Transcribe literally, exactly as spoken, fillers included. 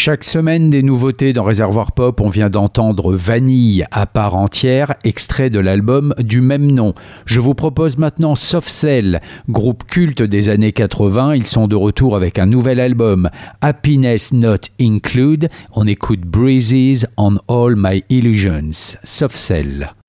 Chaque semaine, des nouveautés dans Réservoir Pop. On vient d'entendre Vanille à part entière, extrait de l'album du même nom. Je vous propose maintenant Soft Cell, groupe culte des années quatre-vingts. Ils sont de retour avec un nouvel album, Happiness Not Include. On écoute Breezes on All My Illusions. Soft Cell.